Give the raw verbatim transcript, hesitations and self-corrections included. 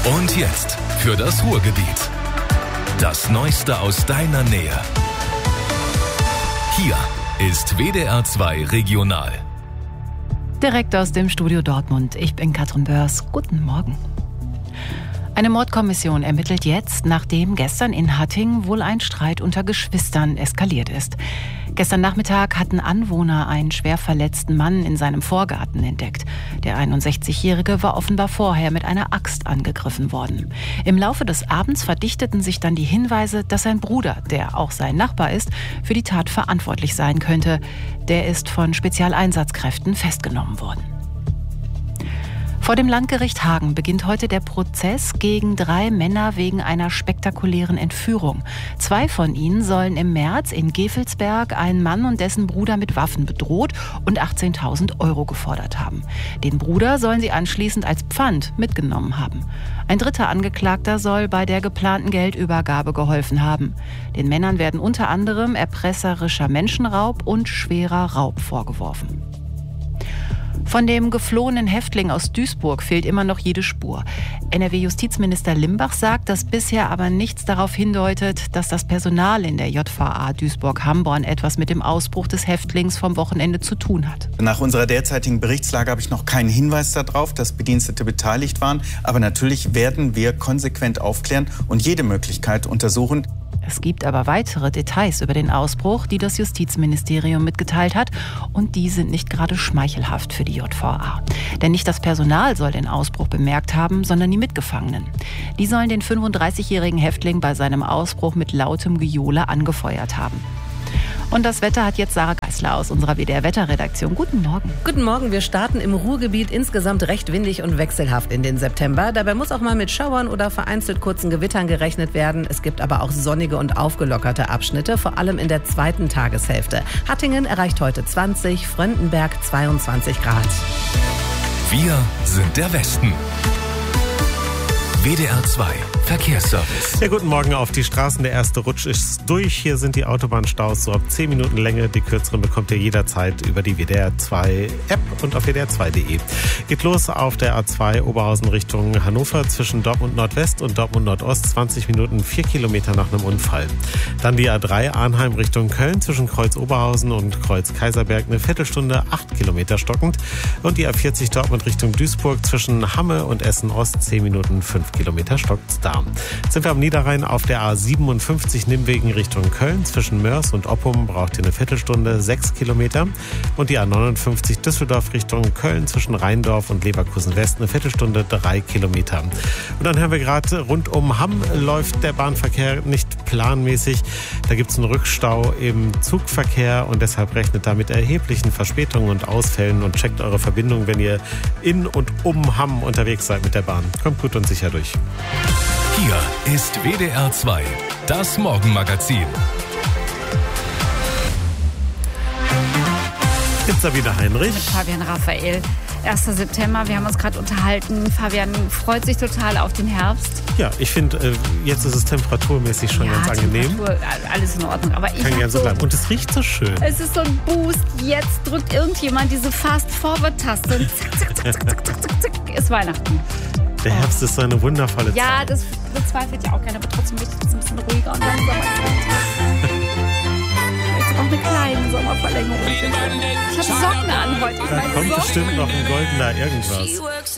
Und jetzt für das Ruhrgebiet. Das Neueste aus deiner Nähe. Hier ist W D R zwei Regional. Direkt aus dem Studio Dortmund. Ich bin Katrin Börs. Guten Morgen. Eine Mordkommission ermittelt jetzt, nachdem gestern in Hattingen wohl ein Streit unter Geschwistern eskaliert ist. Gestern Nachmittag hatten Anwohner einen schwer verletzten Mann in seinem Vorgarten entdeckt. Der einundsechzigjährige war offenbar vorher mit einer Axt angegriffen worden. Im Laufe des Abends verdichteten sich dann die Hinweise, dass sein Bruder, der auch sein Nachbar ist, für die Tat verantwortlich sein könnte. Der ist von Spezialeinsatzkräften festgenommen worden. Vor dem Landgericht Hagen beginnt heute der Prozess gegen drei Männer wegen einer spektakulären Entführung. Zwei von ihnen sollen im März in Gevelsberg einen Mann und dessen Bruder mit Waffen bedroht und achtzehntausend Euro gefordert haben. Den Bruder sollen sie anschließend als Pfand mitgenommen haben. Ein dritter Angeklagter soll bei der geplanten Geldübergabe geholfen haben. Den Männern werden unter anderem erpresserischer Menschenraub und schwerer Raub vorgeworfen. Von dem geflohenen Häftling aus Duisburg fehlt immer noch jede Spur. N R W-Justizminister Limbach sagt, dass bisher aber nichts darauf hindeutet, dass das Personal in der J V A Duisburg-Hamborn etwas mit dem Ausbruch des Häftlings vom Wochenende zu tun hat. Nach unserer derzeitigen Berichtslage habe ich noch keinen Hinweis darauf, dass Bedienstete beteiligt waren. Aber natürlich werden wir konsequent aufklären und jede Möglichkeit untersuchen. Es gibt aber weitere Details über den Ausbruch, die das Justizministerium mitgeteilt hat. Und die sind nicht gerade schmeichelhaft für die J V A. Denn nicht das Personal soll den Ausbruch bemerkt haben, sondern die Mitgefangenen. Die sollen den fünfunddreißigjährigen Häftling bei seinem Ausbruch mit lautem Gejohle angefeuert haben. Und das Wetter hat jetzt Sarah Geisler aus unserer W D R-Wetterredaktion. Guten Morgen. Guten Morgen. Wir starten im Ruhrgebiet insgesamt recht windig und wechselhaft in den September. Dabei muss auch mal mit Schauern oder vereinzelt kurzen Gewittern gerechnet werden. Es gibt aber auch sonnige und aufgelockerte Abschnitte, vor allem in der zweiten Tageshälfte. Hattingen erreicht heute zwanzig, Fröndenberg zweiundzwanzig Grad. Wir sind der Westen. W D R zwei Verkehrsservice. Ja, guten Morgen auf die Straßen. Der erste Rutsch ist durch. Hier sind die Autobahnstaus so ab zehn Minuten Länge. Die kürzeren bekommt ihr jederzeit über die W D R zwei App und auf W D R zwei Punkt de. Geht los auf der A zwei Oberhausen Richtung Hannover zwischen Dortmund Nordwest und Dortmund Nordost. zwanzig Minuten, vier Kilometer nach einem Unfall. Dann die A drei Arnheim Richtung Köln zwischen Kreuz Oberhausen und Kreuz Kaiserberg. Eine Viertelstunde, acht Kilometer stockend. Und die A vierzig Dortmund Richtung Duisburg zwischen Hamme und Essen Ost. zehn Minuten, fünf Kilometer stockt's da. Jetzt sind wir am Niederrhein auf der A siebenundfünfzig Nimwegen Richtung Köln. Zwischen Mörs und Oppum braucht ihr eine Viertelstunde, sechs Kilometer. Und die A neunundfünfzig Düsseldorf Richtung Köln zwischen Rheindorf und Leverkusen West eine Viertelstunde, drei Kilometer. Und dann hören wir gerade, rund um Hamm läuft der Bahnverkehr nicht planmäßig. Da gibt es einen Rückstau im Zugverkehr und deshalb rechnet da mit erheblichen Verspätungen und Ausfällen und checkt eure Verbindung, wenn ihr in und um Hamm unterwegs seid mit der Bahn. Kommt gut und sicher durch. Hier ist W D R zwei, das Morgenmagazin. Jetzt Sabine Heinrich. Mit Fabian Raphael. erster September, wir haben uns gerade unterhalten. Fabian freut sich total auf den Herbst. Ja, ich finde, jetzt ist es temperaturmäßig schon ja, ganz angenehm. Alles in Ordnung. Aber ich kann gerne so so, bleiben. Und es riecht so schön. Es ist so ein Boost. Jetzt drückt irgendjemand diese Fast-Forward-Taste und zack, zack, zack, zack, zack, zack, zack, ist Weihnachten. Der Herbst ist so eine wundervolle Zeit. Ja, das bezweifelt ja auch keiner, aber trotzdem möchte ich es ein bisschen ruhiger und langsamer. Ich möchte auch eine kleine Sommerverlängerung. Ich habe Socken an heute. Da kommt bestimmt noch ein goldener irgendwas.